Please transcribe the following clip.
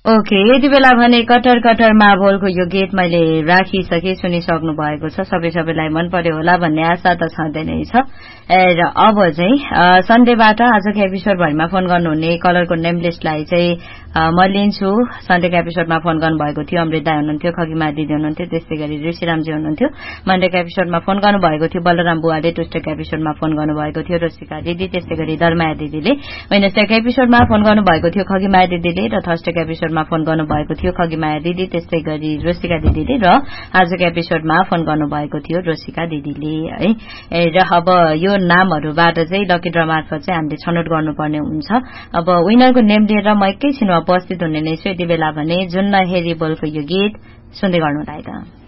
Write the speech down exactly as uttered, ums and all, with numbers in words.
okay यति बेला भने कटर कटरमा बोलको यो गीत मैले राखिसके सुनिसक्नु भएको छ सबै सबैलाई मन पर्यो होला भन्ने आशा त छँदै नै छ र अब चाहिँ सन्डेबाट आजको एपिसोडभरिमा फोन गर्नुहुने कलरको नेम लिस्टलाई चाहिँ म लिन्छु सन्डेको एपिसोडमा फोन गर्नुभएको थियो अमृत दाई हुनुहुन्थ्यो खगिमा दिदी हुनुहुन्थ्यो त्यस्तै गरी ऋषिरामजी हुनुहुन्थ्यो मन्डेको एपिसोडमा फोन गर्नुभएको थियो बलराम बुवाले ट्युस्डेको एपिसोडमा फोन गर्नुभएको थियो रोसिका दिदी त्यस्तै गरी दलमाया दिदीले वेडनेसडेको एपिसोडमा फोन गर्नुभएको थियो खगिमाया दिदीले र थर्सडेको एपिसोडमा फोन गर्नुभएको थियो खगिमाया दिदी त्यस्तै गरी रोसिका दिदीले र आजको एपिसोडमा फोन गर्नुभएको थियो रोसिका दिदीले है र अब यो नामहरूबाट चाहिँ लकी ड्र मार्फत चाहिँ हामीले छनौट गर्नुपर्ने हुन्छ अब विनरको नेम लिएर म एकैछिनमा उपस्थित हुने नै छु यति बेला भने जुन्न हेरी बोलको यो गीत सुन्दै गर्नुलाई त